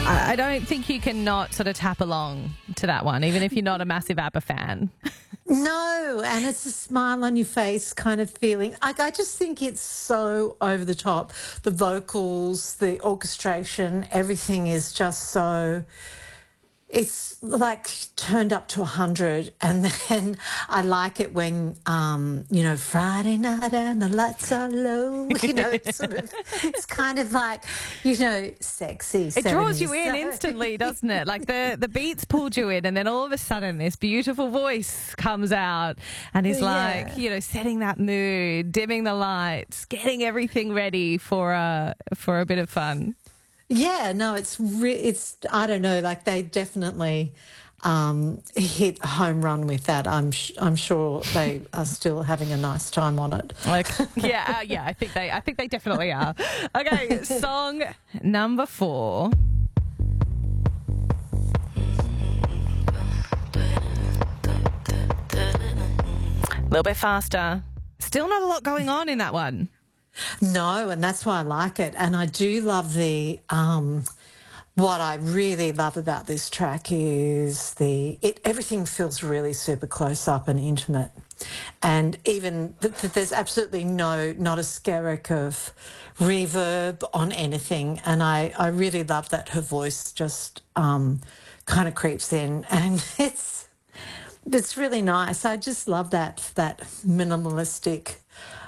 I don't think you can not sort of tap along to that one, even if you're not a massive ABBA fan. No, and it's a smile on your face kind of feeling. I just think it's so over the top. The vocals, the orchestration, everything is just so... It's like turned up to 100, and then I like it when, Friday night and the lights are low, it's kind of like, sexy. It draws you in instantly, doesn't it? Like the beats pulled you in, and then all of a sudden this beautiful voice comes out and is like, setting that mood, dimming the lights, getting everything ready for a bit of fun. Yeah, no, it's I don't know, like they definitely hit a home run with that. I'm sure they are still having a nice time on it. Like, I think they definitely are. Okay, song number 4. A little bit faster. Still not a lot going on in that one. No, and that's why I like it. And I do love the what I really love about this track is everything feels really super close up and intimate. And even there's absolutely not a skerrick of reverb on anything. And I really love that her voice just kind of creeps in, and it's really nice. I just love that minimalistic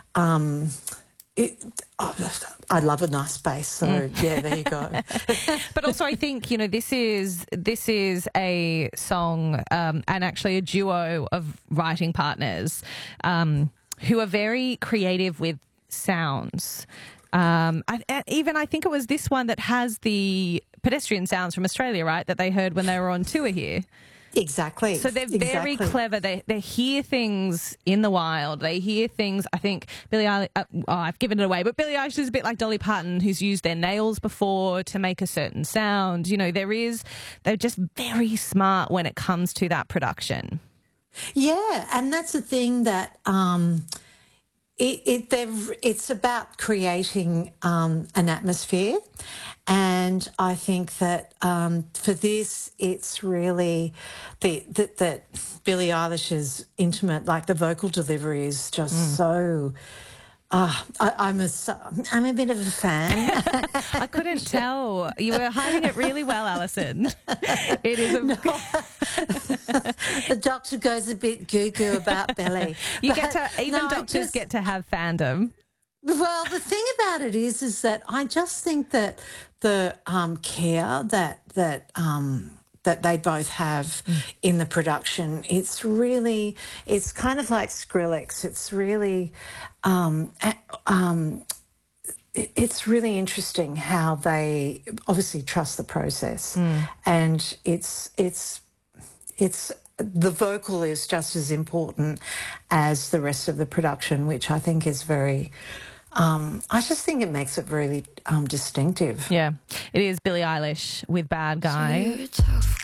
I love a nice bass, so yeah, there you go. But also, I think this is a song and actually a duo of writing partners who are very creative with sounds. I think it was this one that has the pedestrian sounds from Australia, right? That they heard when they were on tour here. Exactly. So they're very clever. They hear things in the wild. They hear things. I think Billie Eilish. I've given it away, but Billie Eilish is a bit like Dolly Parton, who's used their nails before to make a certain sound. They're just very smart when it comes to that production. Yeah, and that's the thing that it's about creating an atmosphere, and I think that for this, it's really that Billie Eilish's intimate, like the vocal delivery is just so. I'm a bit of a fan. I couldn't tell. You were hiding it really well, Alison. It is the doctor goes a bit goo-goo about Billie. Doctors get to have fandom. Well, the thing about it is that I just think that the care that they both have in the production, it's kind of like Skrillex. It's really it's really interesting how they obviously trust the process, and it's the vocal is just as important as the rest of the production, which I think is very. I just think it makes it really distinctive. Yeah, it is Billie Eilish with Bad Guy.